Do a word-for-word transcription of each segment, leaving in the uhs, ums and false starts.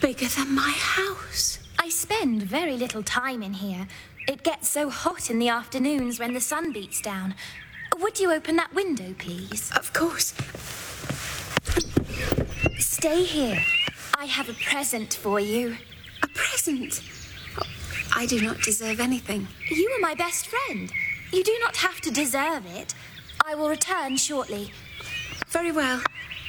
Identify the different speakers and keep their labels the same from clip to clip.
Speaker 1: bigger than my house.
Speaker 2: I spend very little time in here. It gets so hot in the afternoons when the sun beats down. Would you open that window, please?
Speaker 1: Of course.
Speaker 2: Stay here. I have a present for you.
Speaker 1: A present? Oh, I do not deserve anything.
Speaker 2: You are my best friend. You do not have to deserve it. I will return shortly.
Speaker 1: Very well.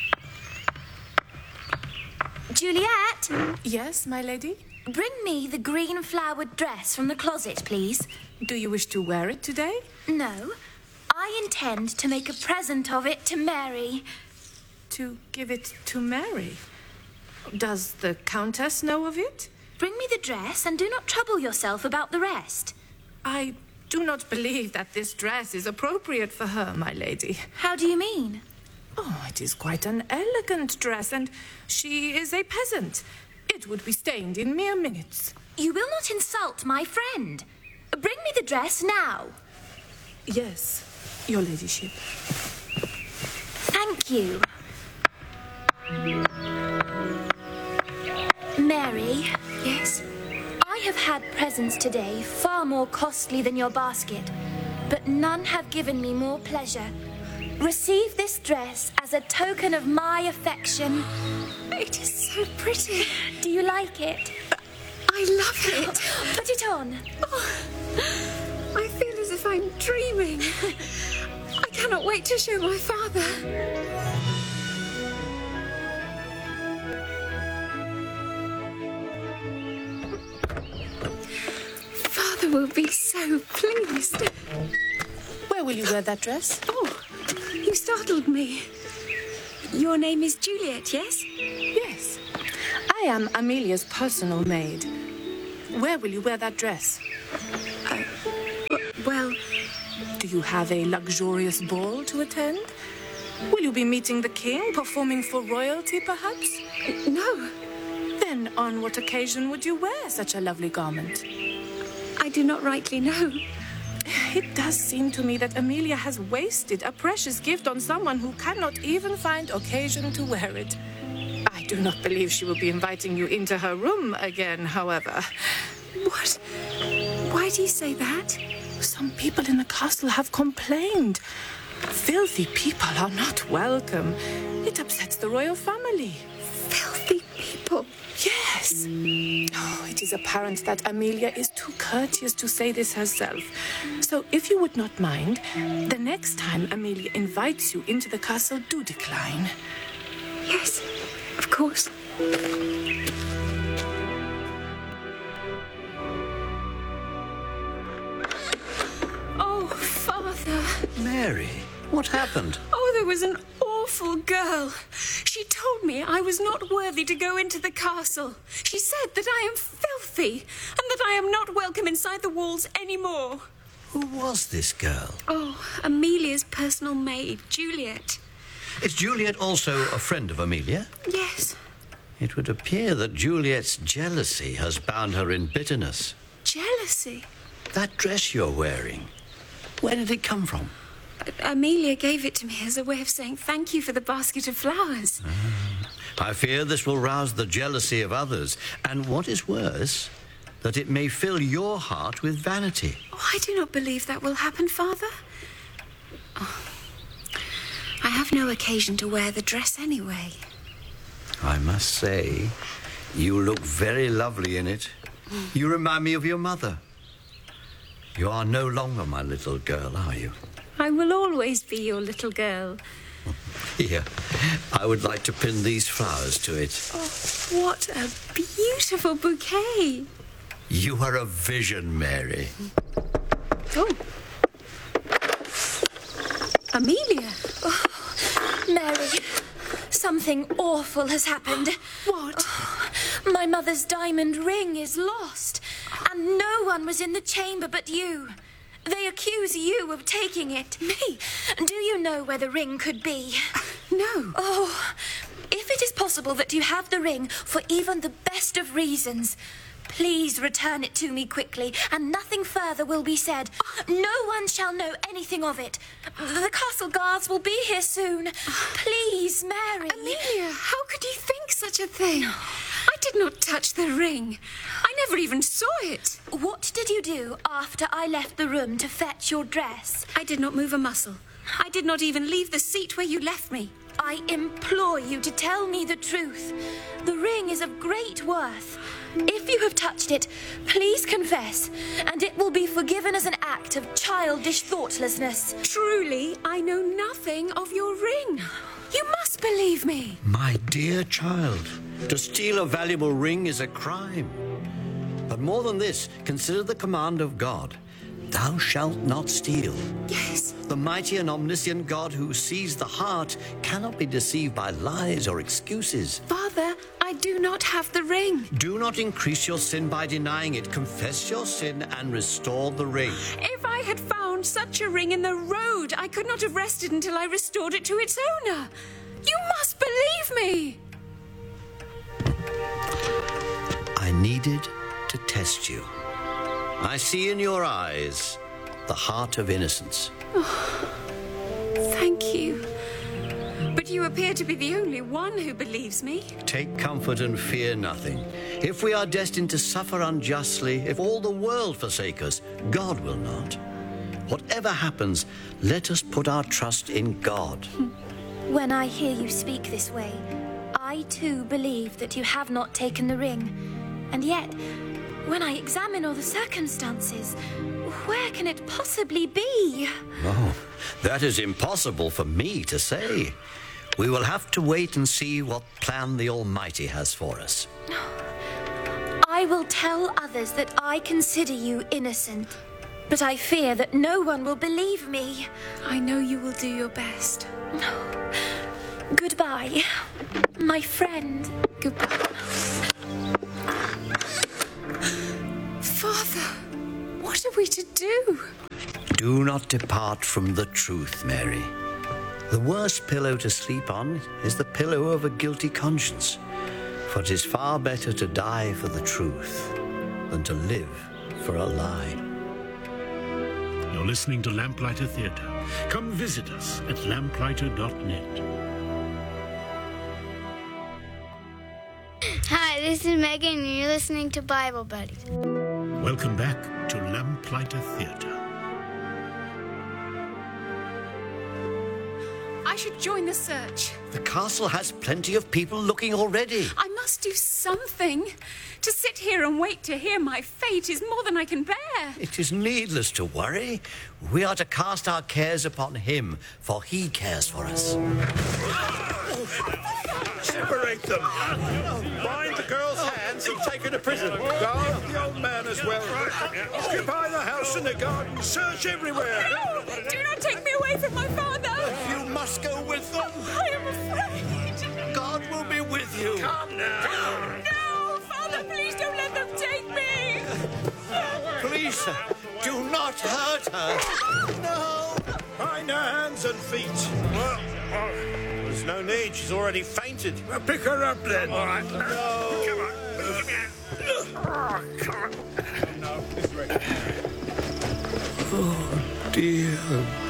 Speaker 2: Juliet?
Speaker 3: Yes, my lady?
Speaker 2: Bring me the green flowered dress from the closet, please.
Speaker 3: Do you wish to wear it today?
Speaker 2: No. I intend to make a present of it to Mary.
Speaker 3: To give it to Mary? Does the Countess know of it?
Speaker 2: Bring me the dress and do not trouble yourself about the rest.
Speaker 3: I do not believe that this dress is appropriate for her, my lady.
Speaker 2: How do you mean?
Speaker 3: Oh, it is quite an elegant dress, and she is a peasant. It would be stained in mere minutes.
Speaker 2: You will not insult my friend. Bring me the dress now.
Speaker 3: Yes, your ladyship.
Speaker 2: Thank you. Mary?
Speaker 1: Yes?
Speaker 2: I have had presents today far more costly than your basket, but none have given me more pleasure. Receive this dress as a token of my affection.
Speaker 1: It is so pretty.
Speaker 2: Do you like it?
Speaker 1: I love it.
Speaker 2: Put it on.
Speaker 1: Oh, I feel as if I'm dreaming. I cannot wait to show my father. Father will be so pleased.
Speaker 3: Where will you wear that dress?
Speaker 1: Oh, you startled me. Your name is Juliet, yes?
Speaker 3: Yes. I am Amelia's personal maid. Where will you wear that dress?
Speaker 1: Uh, well...
Speaker 3: Do you have a luxurious ball to attend? Will you be meeting the king, performing for royalty, perhaps?
Speaker 1: No.
Speaker 3: Then on what occasion would you wear such a lovely garment?
Speaker 1: I do not rightly know.
Speaker 3: It does seem to me that Amelia has wasted a precious gift on someone who cannot even find occasion to wear it. I do not believe she will be inviting you into her room again, however.
Speaker 1: What? Why do you say that?
Speaker 3: Some people in the castle have complained. Filthy people are not welcome. It upsets the royal family.
Speaker 1: Filthy people?
Speaker 3: Yes. Oh, it is apparent that Amelia is too courteous to say this herself. So if you would not mind, the next time Amelia invites you into the castle, do decline.
Speaker 1: Yes, of course. Oh, Father.
Speaker 4: Mary, what happened?
Speaker 1: Oh, there was an awful girl. She told me I was not worthy to go into the castle. She said that I am filthy and that I am not welcome inside the walls anymore.
Speaker 4: Who was this girl?
Speaker 1: Oh, Amelia's personal maid, Juliet.
Speaker 4: Is Juliet also a friend of Amelia?
Speaker 1: Yes.
Speaker 4: It would appear that Juliet's jealousy has bound her in bitterness.
Speaker 1: Jealousy?
Speaker 4: That dress you're wearing, where did it come from?
Speaker 1: Amelia gave it to me as a way of saying thank you for the basket of flowers.
Speaker 4: Ah, I fear this will rouse the jealousy of others, and what is worse, that it may fill your heart with vanity.
Speaker 1: Oh, I do not believe that will happen, Father. Oh, I have no occasion to wear the dress anyway.
Speaker 4: I must say, you look very lovely in it. You remind me of your mother. You are no longer my little girl, are you?
Speaker 1: I will always be your little girl.
Speaker 4: Here, I would like to pin these flowers to it.
Speaker 1: Oh, what a beautiful bouquet.
Speaker 4: You are a vision, Mary.
Speaker 1: Oh. Amelia.
Speaker 2: Oh, Mary, something awful has happened.
Speaker 1: What?
Speaker 2: Oh, my mother's diamond ring is lost, and no one was in the chamber but you. They accuse you of taking it.
Speaker 1: Me?
Speaker 2: Do you know where the ring could be?
Speaker 1: No.
Speaker 2: Oh, if it is possible that you have the ring for even the best of reasons, please return it to me quickly, and nothing further will be said. No one shall know anything of it. The castle guards will be here soon. Please, Mary.
Speaker 1: Amelia, how could you think such a thing? I did not touch the ring. I never even saw it.
Speaker 2: What did you do after I left the room to fetch your dress?
Speaker 1: I did not move a muscle. I did not even leave the seat where you left me.
Speaker 2: I implore you to tell me the truth. The ring is of great worth. If you have touched it, please confess, and it will be forgiven as an act of childish thoughtlessness.
Speaker 1: Truly, I know nothing of your ring. You must believe me.
Speaker 4: My dear child, to steal a valuable ring is a crime. But more than this, consider the command of God. Thou shalt not steal.
Speaker 1: Yes.
Speaker 4: The mighty and omniscient God who sees the heart cannot be deceived by lies or excuses.
Speaker 1: Father, I do not have the ring.
Speaker 4: Do not increase your sin by denying it. Confess your sin and restore the ring.
Speaker 1: If I had found such a ring in the road, I could not have rested until I restored it to its owner. You must believe me.
Speaker 4: I needed to test you. I see in your eyes the heart of innocence.
Speaker 1: Oh, thank you. But you appear to be the only one who believes me.
Speaker 4: Take comfort and fear nothing. If we are destined to suffer unjustly, if all the world forsake us, God will not. Whatever happens, let us put our trust in God.
Speaker 2: When I hear you speak this way, I too believe that you have not taken the ring. And yet, when I examine all the circumstances, where can it possibly be?
Speaker 4: Oh, that is impossible for me to say. We will have to wait and see what plan the Almighty has for us.
Speaker 2: I will tell others that I consider you innocent, but I fear that no one will believe me.
Speaker 1: I know you will do your best.
Speaker 2: Goodbye, my friend.
Speaker 1: Goodbye. Father, what are we to do?
Speaker 4: Do not depart from the truth, Mary. The worst pillow to sleep on is the pillow of a guilty conscience. For it is far better to die for the truth than to live for a lie.
Speaker 5: You're listening to Lamplighter Theatre. Come visit us at lamplighter dot net.
Speaker 6: Hi, this is Megan, and you're listening to Bible Buddies.
Speaker 5: Welcome back to Lamplighter Theatre.
Speaker 1: I should join the search.
Speaker 4: The castle has plenty of people looking already.
Speaker 1: I must do something. To sit here and wait to hear my fate is more than I can bear.
Speaker 4: It is needless to worry. We are to cast our cares upon him, for he cares for us.
Speaker 7: Separate them. Bind the girl's hands and take her to prison. Guard the old man as well. Occupy the house and the garden. Search everywhere.
Speaker 1: No! Do not take me away from my father!
Speaker 7: You must go with them.
Speaker 1: I am afraid.
Speaker 4: God will be with you.
Speaker 7: Come now.
Speaker 1: No! Father, please don't let them take me!
Speaker 4: Please, sir, do not hurt her. No.
Speaker 7: Bind her hands and feet. Well, oh, there's no need. She's already fainted. Well, pick her up then. All right. No. Come on. Oh, come on.
Speaker 4: Oh, dear.